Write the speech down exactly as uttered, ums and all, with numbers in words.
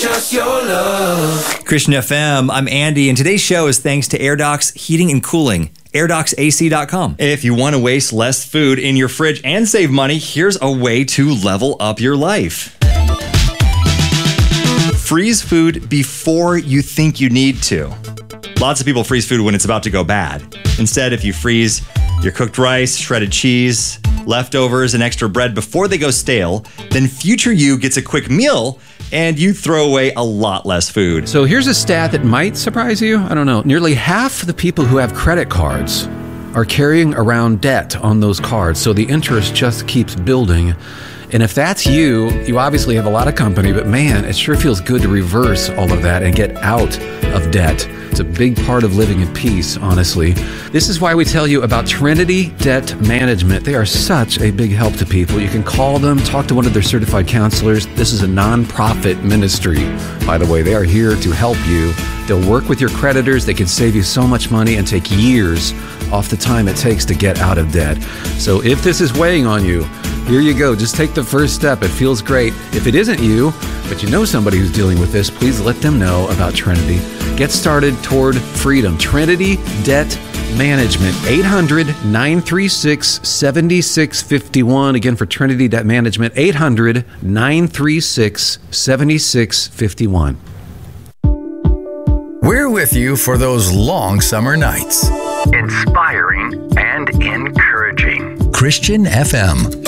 just your love. Christian F M, I'm Andy, and today's show is thanks to AirDocs Heating and Cooling. air docs A C dot com. If you want to waste less food in your fridge and save money, here's a way to level up your life. Freeze food before you think you need to. Lots of people freeze food when it's about to go bad. Instead, if you freeze your cooked rice, shredded cheese, leftovers, and extra bread before they go stale, then future you gets a quick meal and you throw away a lot less food. So here's a stat that might surprise you. I don't know. Nearly half the people who have credit cards are carrying around debt on those cards, so the interest just keeps building. And if that's you, you obviously have a lot of company, but man, it sure feels good to reverse all of that and get out of debt. It's a big part of living in peace, honestly. This is why we tell you about Trinity Debt Management. They are such a big help to people. You can call them, talk to one of their certified counselors. This is a nonprofit ministry, by the way. They are here to help you. They'll work with your creditors. They can save you so much money and take years off the time it takes to get out of debt. So if this is weighing on you, here you go. Just take the first step. It feels great. If it isn't you, but you know somebody who's dealing with this, please let them know about Trinity. Get started toward freedom. Trinity Debt Management. eight hundred, nine three six, seven six five one. Again, for Trinity Debt Management, eight hundred, nine three six, seven six five one. We're with you for those long summer nights. Inspiring and encouraging. Christian F M.